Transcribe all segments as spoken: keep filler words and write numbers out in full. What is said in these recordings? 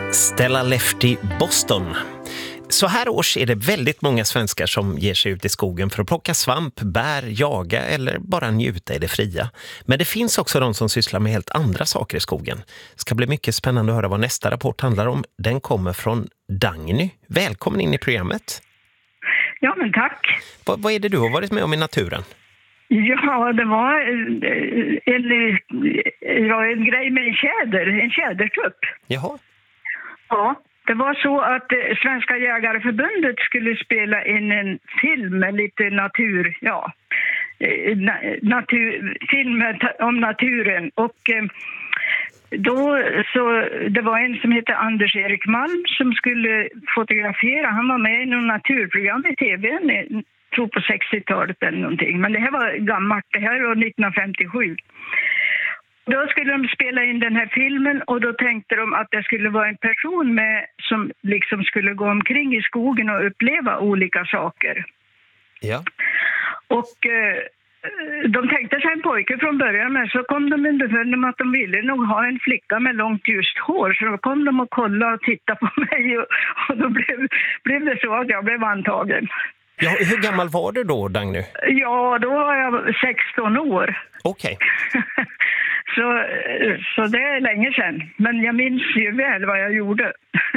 Stella Lefty Boston. Så här års är det väldigt många svenskar som ger sig ut i skogen för att plocka svamp, bär, jaga eller bara njuta i det fria. Men det finns också de som sysslar med helt andra saker i skogen. Det ska bli mycket spännande att höra vad nästa rapport handlar om. Den kommer från Dagny. Välkommen in i programmet. Ja, men tack. Vad, vad är det du har varit med om i naturen? Ja, det var en, en, ja, en grej med en tjäder, en tjädertupp. Jaha. Ja, det var så att Svenska jägareförbundet skulle spela in en film med lite natur, ja, natur, film om naturen. Och då så, det var en som heter Anders Erik Malm som skulle fotografera. Han var med i någon naturprogram i tv, jag tror på sextiotalet eller någonting. Men det här var gammalt, det här var nittonhundrafemtiosju. Då skulle de spela in den här filmen och då tänkte de att det skulle vara en person med som liksom skulle gå omkring i skogen och uppleva olika saker. Ja. Och eh, de tänkte sig en pojke från början, men så kom de underfund med att de ville nog ha en flicka med långt ljust hår. Så då kom de och kollade och tittade på mig och, och då blev, blev det så att jag blev antagen. Ja, hur gammal var du då, Dagny? Ja, då var jag sexton år. Okej. Okay. Så, så det är länge sedan. Men jag minns ju väl vad jag gjorde.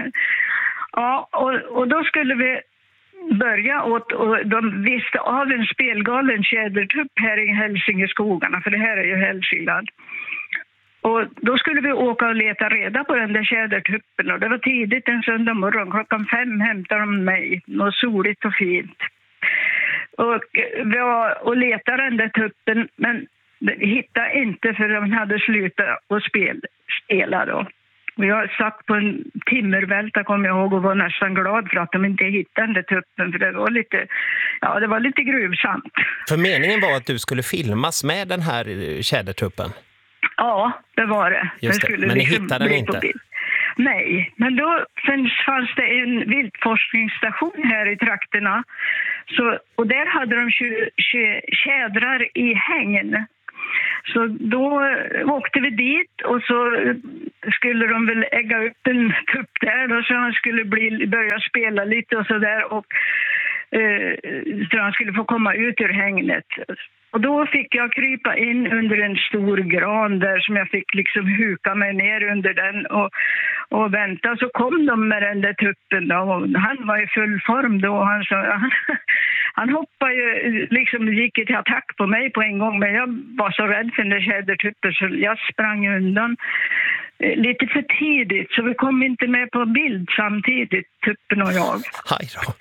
Ja, och, och då skulle vi börja åt, och de visste av en spelgalen tjädertupp här i Hälsingeskogarna, för det här är ju Hälsingland. Och då skulle vi åka och leta reda på den där tjädertuppen, och det var tidigt en söndag morgon, klockan fem hämtade de mig, något soligt och fint. Och vi var och letade den där tuppen, men hittade inte för de hade slutat att spela, spela då. Och jag satt på en timmervälta, kommer jag ihåg, och var nästan glad för att de inte hittade den där tuppen, för det var lite, ja, det var lite gruvsamt. För meningen var att du skulle filmas med den här tjädertuppen? Ja, det var det. Just det. Men ni liksom hittade den inte? Nej, men då fanns det en viltforskningsstation här i trakterna. Så, och där hade de tjädrar i hängen. Så då åkte vi dit och så skulle de väl ägga upp en tupp där och så han skulle bli, börja spela lite och sådär, och eh, så han skulle få komma ut ur hängnet. Och då fick jag krypa in under en stor gran där som jag fick liksom huka mig ner under den och, och vänta. Så kom de med den där tuppen då, och han var i full form då. Och han, så, han, han hoppade ju, liksom gick till attack på mig på en gång, men jag var så rädd för den där tjädertuppen så jag sprang undan lite för tidigt, så vi kom inte med på bild samtidigt, tuppen och jag. Hej då.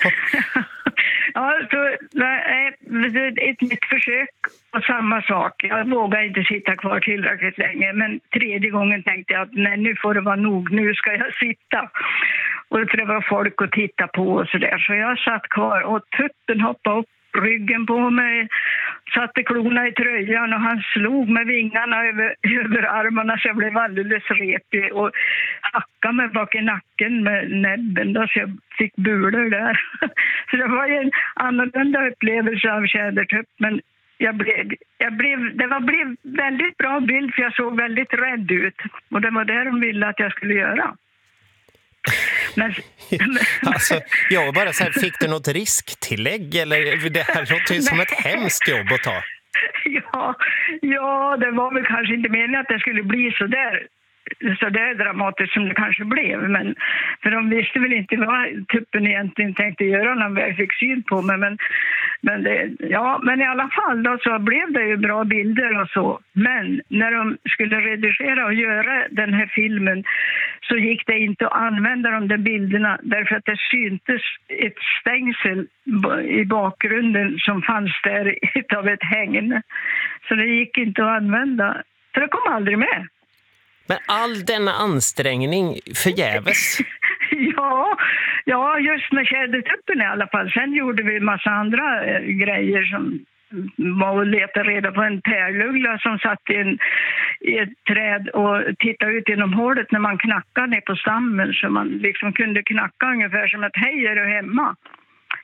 Ja, så ett nytt försök och samma sak. Jag vågade inte sitta kvar tillräckligt länge, men tredje gången tänkte jag att nej, nu får det vara nog, nu ska jag sitta. Och det var folk att titta på och sådär. Så jag satt kvar och tuppen hoppade upp ryggen på mig, satte klorna i tröjan och han slog med vingarna över, över armarna så jag blev alldeles repig och hackade mig bak i nacken med näbben då, så jag fick bulor där. Så det var en annorlunda upplevelse av tjädertupp, men jag blev, jag blev, det var, blev väldigt bra bild för jag såg väldigt rädd ut och det var det de ville att jag skulle göra. Men, alltså, jag bara så här, fick du något risktillägg eller det här låter ju som ett hemskt jobb att ta. Ja, ja, det var väl kanske inte meningen att det skulle bli så där så där dramatiskt som det kanske blev, men för de visste väl inte vad tuppen egentligen tänkte göra när jag fick syn på mig, men, men, det, ja, men i alla fall då så blev det ju bra bilder och så, men när de skulle redigera och göra den här filmen så gick det inte att använda de där bilderna därför att det syntes ett stängsel i bakgrunden som fanns där av ett hängn, så det gick inte att använda, så det kom aldrig med. Men all denna ansträngning förgäves? ja, ja, just med tjädertuppen i alla fall. Sen gjorde vi en massa andra eh, grejer som var att leta reda på en pärluggla som satt i, en, i ett träd och tittade ut genom hålet när man knackade ner på stammen, så man liksom kunde knacka ungefär som ett hej är du hemma.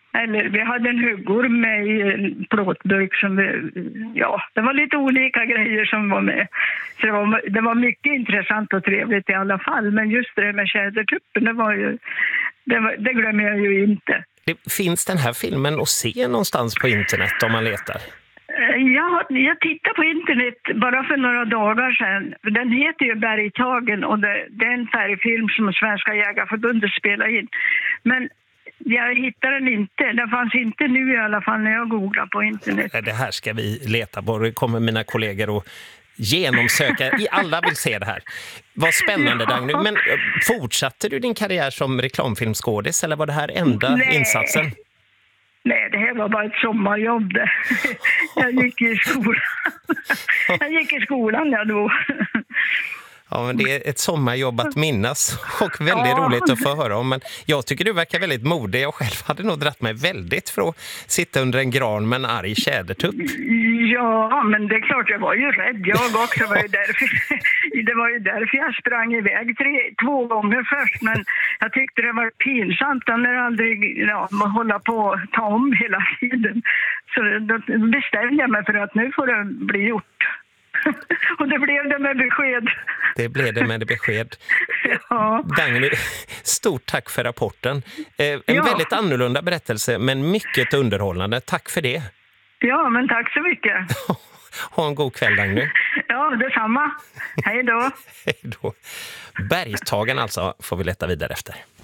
Eller vi hade en huggorm med i en plåtburk som vi, ja, det var lite olika grejer som var med. Så det var, det var mycket intressant och trevligt i alla fall. Men just det med tjädertuppen, det var ju, det, var, det glömmer jag ju inte. Det, finns den här filmen att se någonstans på internet om man letar? Ja, jag tittade på internet bara för några dagar sedan. Den heter ju Bergtagen och det, det är en färgfilm som Svenska Jägarförbundet spelar in. Men jag hittade den inte. Den fanns inte nu i alla fall när jag googlade på internet. Det här ska vi leta på. Det kommer mina kollegor att genomsöka. Alla vill se det här. Vad spännande, ja. Dagny. Men fortsatte du din karriär som reklamfilmskådis eller var det här enda Nej. insatsen? Nej, det här var bara ett sommarjobb. Det. Jag gick i skolan. Jag gick i skolan ja, då. Ja, men det är ett sommarjobb att minnas och väldigt ja. roligt att få höra om. Men jag tycker du verkar väldigt modig. Jag själv hade nog dratt mig väldigt för att sitta under en gran med en arg tjädertupp. Ja, men det är klart jag var ju rädd. Jag också var ju därför, det var ju därför jag sprang iväg tre, två gånger först. Men jag tyckte det var pinsamt när jag aldrig ja, hålla på och ta om hela tiden. Så då bestämde jag mig för att nu får det bli gjort. Och det blev det med besked. Det blev det med besked. Ja. Dagny, stort tack för rapporten. Eh, en ja. väldigt annorlunda berättelse, men mycket underhållande. Tack för det. Ja, men tack så mycket. Ha en god kväll, Dagny. Ja, detsamma. Hej då. Hej då. Bergtagen alltså får vi leta vidare efter.